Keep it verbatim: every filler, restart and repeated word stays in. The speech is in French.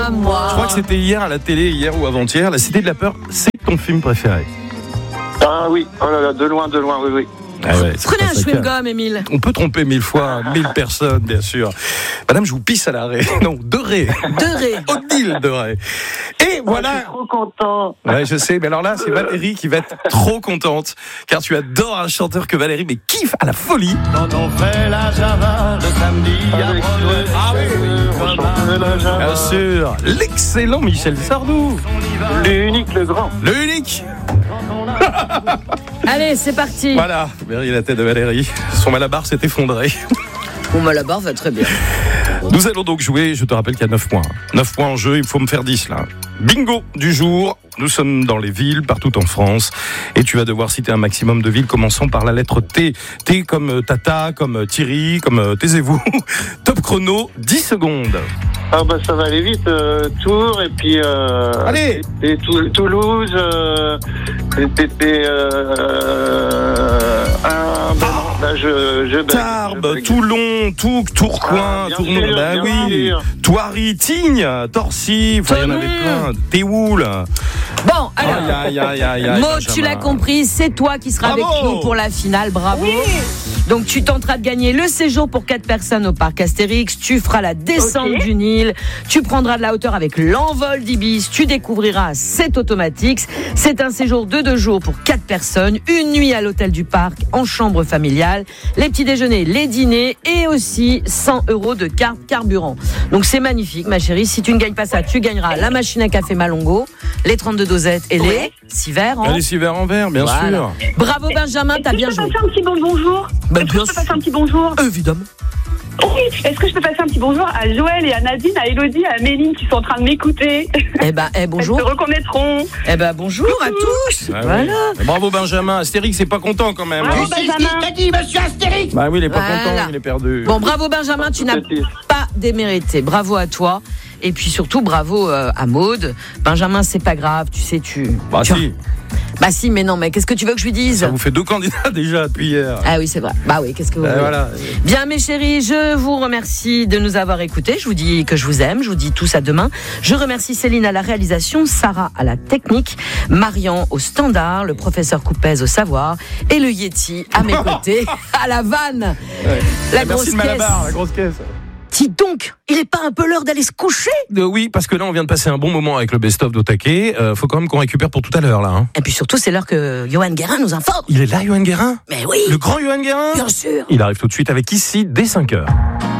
Moi. Je crois que c'était hier à la télé, hier ou avant-hier. La Cité de la Peur, c'est ton film préféré. Ah oui, oh là là, de loin, de loin, oui, oui. Ah ouais, Prenez un chewing-gum, Émile. On peut tromper mille fois, mille personnes, bien sûr. Madame, je vous pisse à l'arrêt. Non, de ré. De ré. Odile de ré. Et voilà. Oh, je suis trop content. Ouais, je sais. Mais alors là, c'est Valérie qui va être trop contente. Car tu adores un chanteur que Valérie, mais kiffe à la folie. Quand on fait la Java le samedi à Broadway. Ah oui, oui. On chante la Java. Bien sûr. L'excellent Michel Sardou. L'unique, le grand. Le unique. Allez, c'est parti. Voilà. Valérie, la tête de Valérie. Son malabar s'est effondré. Bon, bah, la barre va très bien. Nous allons donc jouer, je te rappelle qu'il y a neuf points. neuf points en jeu, il faut me faire dix là. Bingo du jour, nous sommes dans les villes, partout en France. Et tu vas devoir citer un maximum de villes, commençant par la lettre T. T comme Tata, comme Thierry, comme taisez-vous. Top chrono, dix secondes. Ah bah ça va aller vite. Euh, Tours et puis... Euh, Allez. Et, et Tou- Toulouse. Euh, et, et, et, euh, un, bon, là je, je bug, Tarbes, je bug. Toulon, Touques, Tourcoing, Ah, bien Tournon, sûr, bah bien oui. sûr. Thoiry, Tignes, Torcy, enfin il y en avait plein. Théoul. Bon, alors. Aïe, aïe, aïe, aïe, aïe, Maud, Benjamin. tu l'as compris, c'est toi qui seras Bravo. avec nous pour la finale, bravo. Donc tu tenteras de gagner le séjour pour quatre personnes au parc Astérix, tu feras la descente Ok. du Nil, tu prendras de la hauteur avec l'envol d'Ibis, tu découvriras cet Automatix. C'est un séjour de deux jours pour quatre personnes, une nuit à l'hôtel du parc en chambre familiale, les petits déjeuners, les dîners et aussi cent euros de carte carburant. Donc c'est magnifique ma chérie, si tu ne gagnes pas ça, tu gagneras la machine à café Malongo, les trente-deux dosettes et les Ouais. six verres. hein. Allez, six verres en verre, bien Voilà. sûr. Bravo Benjamin, t'as Est-ce bien que je peux joué. passer un petit bon bonjour Bah, Est-ce que bien je peux passer un petit bonjour Évidemment. Oui. Est-ce que je peux passer un petit bonjour à Joël et à Nadine, à Elodie, à Méline qui sont en train de m'écouter? Eh ben, eh, bonjour. Elles se reconnaîtront. Eh ben, bonjour à tous. Ah oui. Voilà. Bravo Benjamin. Astérix n'est pas content quand même. Bravo hein. Benjamin. Bah oui, il est pas Voilà. content, il est perdu. Bon, bravo Benjamin, tu n'as Petit. pas démérité. Bravo à toi. Et puis surtout, bravo euh, à Maud. Benjamin, c'est pas grave, tu sais, tu. Bah tu- si, Bah si, mais non, mais qu'est-ce que tu veux que je lui dise? ça vous fait deux candidats déjà depuis hier. Ah oui, c'est vrai. Bah oui, qu'est-ce que vous Bah, voulez. voilà. Bien, mes chéris, je vous remercie de nous avoir écoutés. Je vous dis que je vous aime. Je vous dis tous à demain. Je remercie Céline à la réalisation, Sarah à la technique, Marian au standard, le professeur Coupez au savoir et le Yeti à mes côtés à la vanne. La grosse Merci de Malabar, caisse. la grosse caisse. Dis donc, il est pas un peu l'heure d'aller se coucher? Euh, oui, parce que là, on vient de passer un bon moment avec le best-of d'Otake. Euh, faut quand même qu'on récupère pour tout à l'heure, là. Hein. Et puis surtout, c'est l'heure que Johan Guérin nous informe. Il est là, Johan Guérin? Mais oui, Le grand Johan Guérin? bien sûr. Il arrive tout de suite avec ici, dès cinq heures.